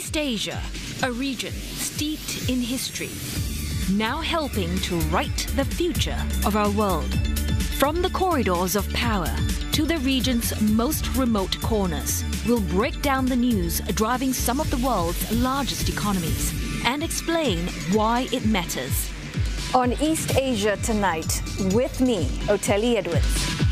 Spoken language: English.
East Asia, a region steeped in history, now helping to write the future of our world. From the corridors of power to the region's most remote corners, we'll break down the news driving some of the world's largest economies and explain why it matters. On East Asia Tonight, with me, Oteli Edwards.